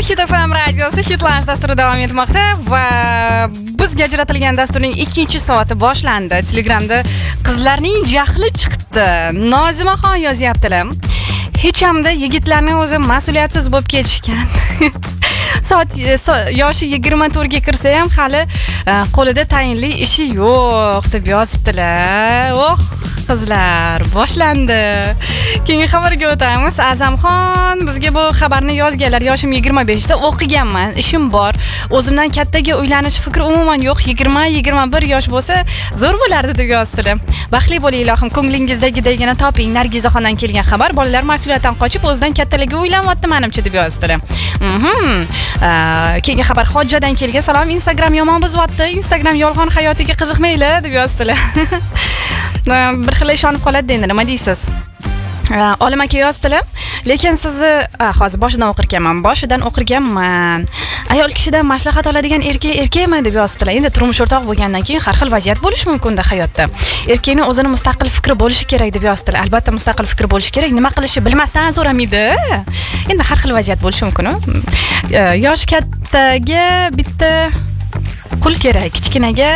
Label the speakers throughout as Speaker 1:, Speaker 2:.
Speaker 1: Hit FM radiosi Hitlash dasturi davom etmoqda va bizga ajratilgan dasturning 2-soati boshlandi. Telegramda qizlarning jahli chiqdi. Nozimaxon yozyaptilar. Hech hamda yigitlarning o'zi mas'uliyatsiz bo'lib ketishgan. Soat yoshi 24 ga kirsa ham hali qo'lida tayinli ishi yo'q deb yozibdilar. Qizlar boshlandi. Keyingi xabarga o'tamiz. Azamxon bizga bu xabarni yozganlar. Yoshim 25 da o'qiganman, ishim bor. O'zimdan kattaga uylanish fikri umuman yo'q. 20-21 yosh bo'lsa zo'r bo'lardi deb yozdilar. Baxtli bo'ling ilohim, ko'nglingizdagidagina toping. Nargizaxondan kelgan xabar. Bolalar mas'uliyatdan qochib o'zidan kattalarga uylanyapti menimcha deb yozdilar. Keyingi xabar Hojjadan kelgan. Salom, Instagram yomon buzyapti. Instagram yolg'on hayotiga qiziqmayli deb yozdilar. Bir xil ishonib qoladi endi, nima deysiz? Olim aka yozdilar, lekin sizni hozir boshidan o'qirganman. Ayol kishidan maslahat oladigan erkakmi deb yozdilar. Endi turmush o'rtoq bo'lgandan keyin har xil vaziyat bo'lishi mumkin-da hayotda. Erkakning o'zini mustaqil fikri bo'lishi kerak deb yozdilar. Albatta mustaqil fikri bo'lishi kerak. Nima qilishi bilmasdan so'ramaydi. Endi har xil vaziyat bo'lishi mumkin. Yosh kattaga bitta qul kerak, kichkinaga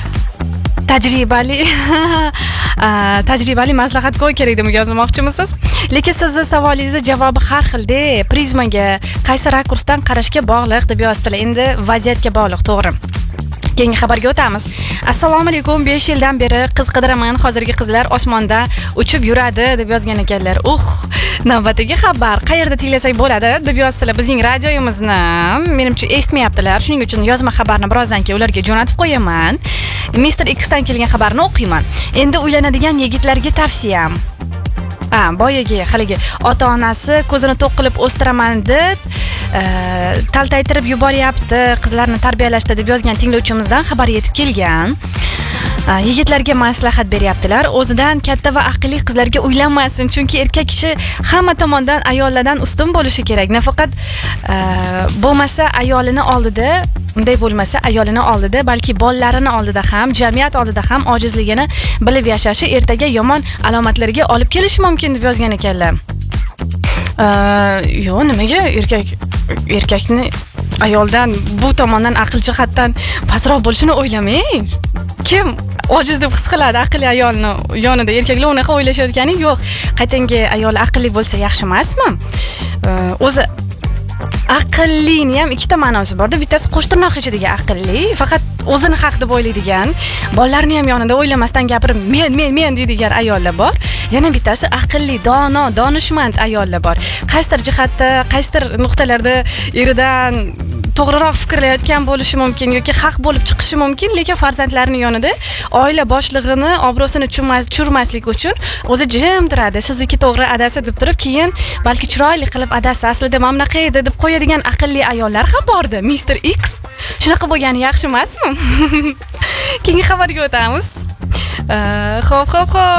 Speaker 1: tajribali maslahatgo'y kerak deb yozmoqchimisiz? Lekin sizning savolingizni javobi har xilda, prizmaga, qaysi rakursdan qarashga bog'liq deb yozdilar. Endi vaziyatga bog'liq, to'g'ri. Keyingi xabarga o'tamiz. Assalomu alaykum, 5 yildan beri qiz qidiraman. Hozirgi qizlar osmonda uchib yuradi deb yozgan ekanlar. Navbatdagi xabar qayerda tinglasak bo'ladi deb yozsalar bizning radioyimizni menimcha eshitmayaptilar. Shuning uchun yozma xabarni birozdan keyin ularga jo'natib qo'yaman. Mr. X dan kelgan xabarni o'qiyman. Endi uylanadigan yigitlarga tavsiyam. Boyagi haligi ota-onasi ko'zini to'q qilib o'stiraman deb taltaytirib yuboryapti qizlarni tarbiyalashda deb yozgan tinglovchimizdan xabar yetib kelgan. Yigitlarga maslahat beryaptilar. O'zidan katta va aqlli qizlarga uylanmasin, chunki erkak kishi hamma tomondan ayollardan ustun bo'lishi kerak. Nafaqat bo'lmasa ayolini oldida, unday bo'lmasa ayolini oldida, balki bolalarini oldida ham, jamiyat oldida ham ojizligini bilib yashashi ertaga yomon alomatlarga olib kelishi mumkin deb yozgan ekanlar. Yo'q, nimaga erkakni ayoldan bu tomondan aql jihatdan pastroq bo'lishini o'ylamang. Kim ojiz deb his qiladi aqlli ayolni yonida? Erkaklar unaqa o'ylashayotgani yo'q. Qaytanga ayol aqlli bo'lsa yaxshi emasmi? O'zi aqllining ham ikkita ma'nosi bor-da. Bittasi qo'shtirnoq ichidagi aqlli, faqat o'zini haq deb o'ylaydigan, bolalarni ham yonida o'ylamasdan gapirib men deydigan ayollar bor. Yana bittasi aqlli, dono, donishmand ayollar bor. Qaysidir jihatda, qaysidir nuqtalarda eridan to'g'riroq fikrlayotgan bo'lishi mumkin yoki haq bo'lib chiqishi mumkin, lekin farzandlarining yonida oila boshlig'ini obro'sini tushirmaslik uchun o'zi jim turadi. Sizniki to'g'ri adasi deb turib, keyin balki chiroyli qilib adasi aslida mana bunaqa edi deb qo'yadigan aqlli ayollar ham bordi. Mr. X shunaqa bo'lgani yaxshi emasmi? Keyingi xabarga o'tamiz. Xo'p.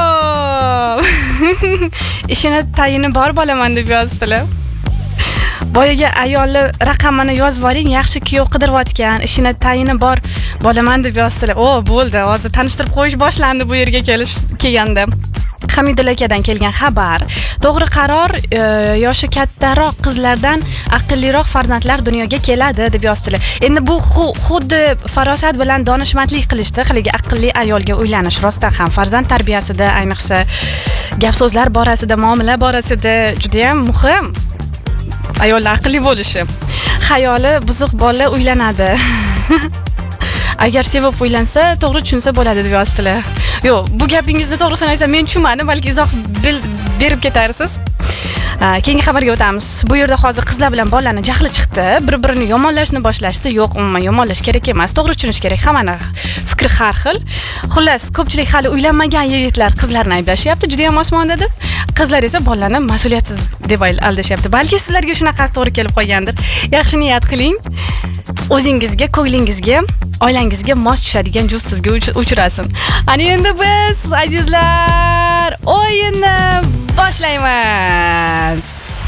Speaker 1: Ishini tayini bor bo'laman deb yozdilar. Boyaga ayolni raqamini yozib oling, yaxshi kuyov qidirayotgan, ishini tayini bor bo'laman deb yozdilar. Bo'ldi, hozir tanishtirib qo'yish boshlandi bu yerga kelganda. Hamidul akadan kelgan xabar. To'g'ri qaror, yoshi kattaroq qizlardan aqlliroq farzandlar dunyoga keladi deb yozdilar. Endi bu xuddi farosat bilan donishmandlik qilishdi. Haligi aqlli ayolga uylanish rostdan ham farzand tarbiyasida, ayniqsa gap so'zlar borasida, muomala borasida juda ham muhim. Ayollar aqlli bo'lishi. Xayoli buzuq bola uylanadi. Agar sevib uylansa, to'g'ri tushunsa bo'ladi deb yozdilar. Yo'q, bu gapingizni to'g'risini aytsam men tushunmadim, balki izoh berib ketarsiz. Keyingi xabarga o'tamiz. Bu yerda hozir qizlar bilan bolalarning jahli chiqdi, bir-birini yomonlashni boshlashdi. Yo'q, umuman yomonlash kerak emas, to'g'ri tushunish kerak. Hammani fikri har xil. Xullas, ko'pchilik hali uylanmagan yigitlar qizlarni ayblashyapti, juda ham osmonda deb. Qizlar esa bolalarni mas'uliyatsiz deb aldashyapti. Balki sizlarga shunaqasi to'g'ri kelib qolgandir. Yaxshi niyat qiling. O'zingizga, ko'nglingizga, oilangizga mos tushadigan juft sizga uchrasin. Ana endi biz azizlar o'yinni boshlaymiz.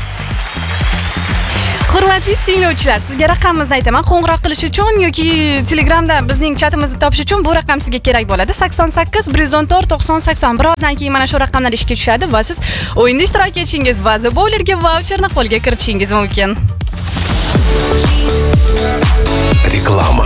Speaker 1: Hurmatli tinglovchilar, sizga raqamimizni aytaman. Qo'ng'iroq qilish uchun yoki Telegramda bizning chatimizni topish uchun bu raqam sizga kerak bo'ladi. 88 114 90 80. Birozdan keyin mana shu raqamlar ishga tushadi va siz o'yinda ishtirok etishingiz va bu ularga voucherni qo'lga kiritishingiz mumkin.
Speaker 2: Reklama.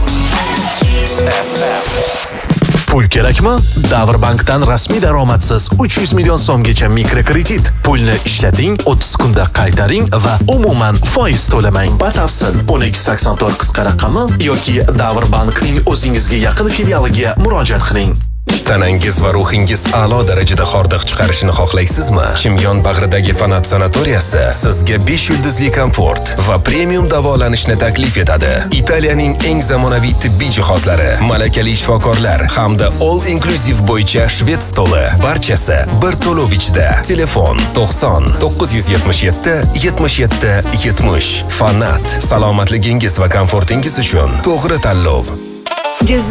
Speaker 2: Pul kerakmi? Davrbankdan rasmiy daromadsiz 300 million so'mgacha mikrokredit. Pulni ishlating, 30 kunda qaytaring va umuman foiz to'lamang. Batafsil 1284 qisqa raqami yoki Davrbankning o'zingizga yaqin filialiga murojaat qiling.
Speaker 3: Tanangiz va ruhingiz a'lo darajada hordiq chiqarishini xohlaysizmi? Chimyon bag'ridagi Fanat sanatoriyasi sizga 5 yulduzli komfort va premium davolanishni taklif etadi. Italiyaning eng zamonaviy tibbiy jihozlari, malakali shifokorlar hamda all inclusive bo'yicha shved stoli. Barchasi bir to'lov ichida. Telefon 90 977 77 70. Fanat, salomatligingiz va komfortingiz uchun to'g'ri tanlov.